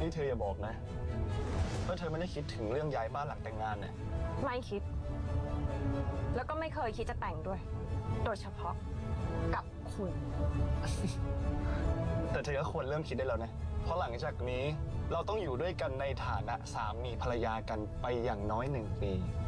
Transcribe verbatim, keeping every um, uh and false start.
นี่เธออย่าบอกนะว่าเธอไม่ได้คิดถึงเรื่องย้ายบ้านหลังแต่งงานเนี่ยไม่คิดแล้วก็ไม่เคยคิดจะแต่งด้วยโดยเฉพาะกับคุณแต่เธอก็ควรเริ่มคิดได้แล้วนะเพราะหลังจากนี้เราต้องอยู่ด้วยกันในฐานะสามีภรรยากันไปอย่างน้อยหนึ่งปี